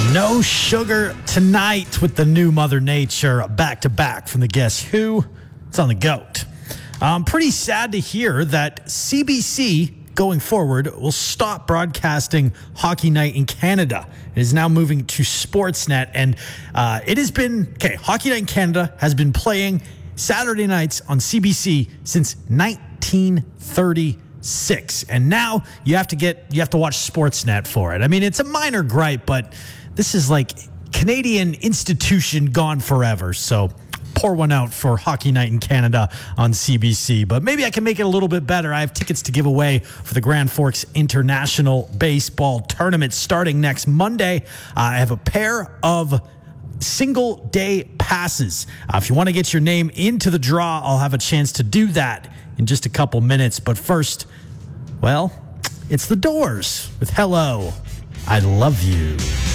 No sugar tonight with the new Mother Nature back to back from the Guess Who. It's on the GOAT. Pretty sad to hear that CBC going forward will stop broadcasting Hockey Night in Canada. It is now moving to Sportsnet, and it has been Hockey Night in Canada has been playing Saturday nights on CBC since 1936, and now you have to watch Sportsnet for it. I mean, it's a minor gripe, but this is like Canadian institution gone forever. So pour one out for Hockey Night in Canada on CBC. But maybe I can make it a little bit better. I have tickets to give away for the Grand Forks International Baseball Tournament starting next Monday. I have a pair of single-day passes. If you want to get your name into the draw, I'll have a chance to do that in just a couple minutes. But first, well, it's The Doors with Hello, I Love You.